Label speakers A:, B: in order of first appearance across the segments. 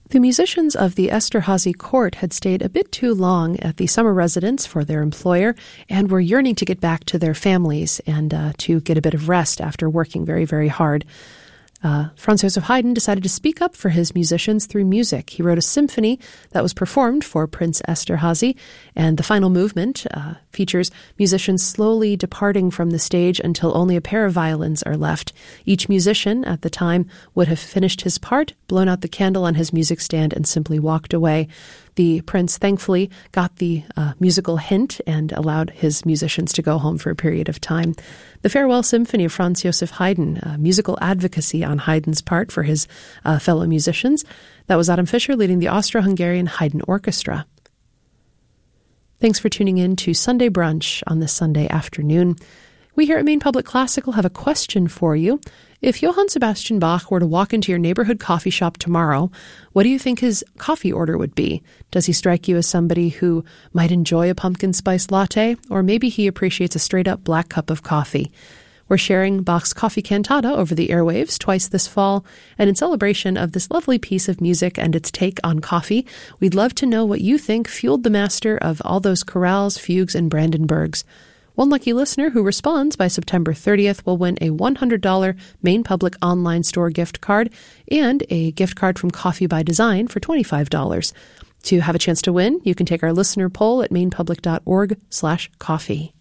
A: The musicians of the Esterhazy court had stayed a bit too long at the summer residence for their employer and were yearning to get back to their families and to get a bit of rest after working very, very hard. Franz Joseph Haydn decided to speak up for his musicians through music. He wrote a symphony that was performed for Prince Esterhazy, and the final movement features musicians slowly departing from the stage until only a pair of violins are left. Each musician at the time would have finished his part, blown out the candle on his music stand, and simply walked away. The prince thankfully got the musical hint and allowed his musicians to go home for a period of time. The Farewell Symphony of Franz Joseph Haydn, musical advocacy on Haydn's part for his fellow musicians. That was Adam Fischer leading the Austro-Hungarian Haydn Orchestra. Thanks for tuning in to Sunday Brunch on this Sunday afternoon. We here at Maine Public Classical have a question for you. If Johann Sebastian Bach were to walk into your neighborhood coffee shop tomorrow, what do you think his coffee order would be? Does he strike you as somebody who might enjoy a pumpkin spice latte, or maybe he appreciates a straight-up black cup of coffee? We're sharing Bach's Coffee Cantata over the airwaves twice this fall, and in celebration of this lovely piece of music and its take on coffee, we'd love to know what you think fueled the master of all those chorales, fugues, and Brandenburgs. One lucky listener who responds by September 30th will win a $100 Maine Public online store gift card and a gift card from Coffee by Design for $25. To have a chance to win, you can take our listener poll at mainepublic.org/coffee.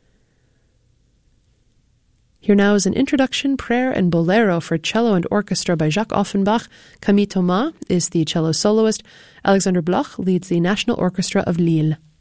A: Here now is an introduction, prayer, and bolero for cello and orchestra by Jacques Offenbach. Camille Thomas is the cello soloist. Alexander Bloch leads the National Orchestra of Lille.